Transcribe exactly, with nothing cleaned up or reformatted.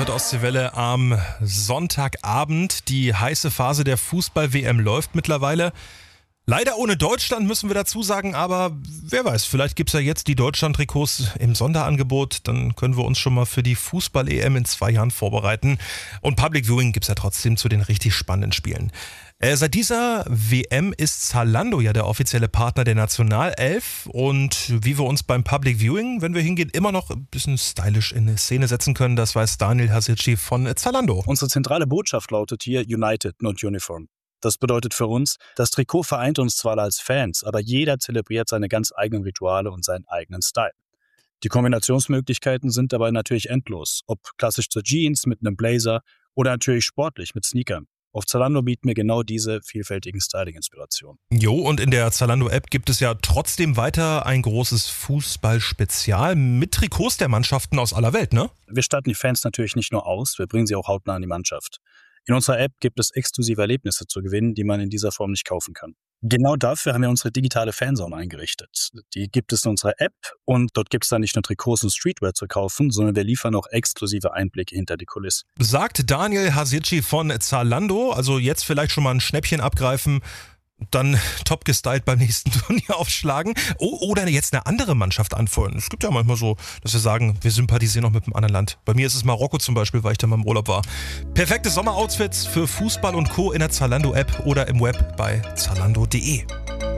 Ostseewelle am Sonntagabend. Die heiße Phase der Fußball-W M läuft mittlerweile. Leider ohne Deutschland, müssen wir dazu sagen, aber wer weiß, vielleicht gibt es ja jetzt die Deutschland-Trikots im Sonderangebot. Dann können wir uns schon mal für die Fußball-E M in zwei Jahren vorbereiten. Und Public Viewing gibt es ja trotzdem zu den richtig spannenden Spielen. Äh, seit dieser W M ist Zalando ja der offizielle Partner der Nationalelf. Und wie wir uns beim Public Viewing, wenn wir hingehen, immer noch ein bisschen stylisch in eine Szene setzen können, das weiß Daniel Hasicci von Zalando. Unsere zentrale Botschaft lautet hier United, not Uniform. Das bedeutet für uns, das Trikot vereint uns zwar als Fans, aber jeder zelebriert seine ganz eigenen Rituale und seinen eigenen Style. Die Kombinationsmöglichkeiten sind dabei natürlich endlos, ob klassisch zur Jeans mit einem Blazer oder natürlich sportlich mit Sneakern. Auf Zalando bieten wir genau diese vielfältigen Styling-Inspirationen. Jo, und in der Zalando-App gibt es ja trotzdem weiter ein großes Fußball-Spezial mit Trikots der Mannschaften aus aller Welt, ne? Wir statten die Fans natürlich nicht nur aus, wir bringen sie auch hautnah an die Mannschaft. In unserer App gibt es exklusive Erlebnisse zu gewinnen, die man in dieser Form nicht kaufen kann. Genau dafür haben wir unsere digitale Fanzone eingerichtet. Die gibt es in unserer App und dort gibt es dann nicht nur Trikots und Streetwear zu kaufen, sondern wir liefern auch exklusive Einblicke hinter die Kulissen. Sagt Daniel Hasicci von Zalando, also jetzt vielleicht schon mal ein Schnäppchen abgreifen, dann top gestylt beim nächsten Turnier aufschlagen oder jetzt eine andere Mannschaft anfeuern. Es gibt ja manchmal so, dass wir sagen, wir sympathisieren noch mit einem anderen Land. Bei mir ist es Marokko zum Beispiel, weil ich da mal im Urlaub war. Perfekte Sommeroutfits für Fußball und Co. in der Zalando-App oder im Web bei zalando punkt de.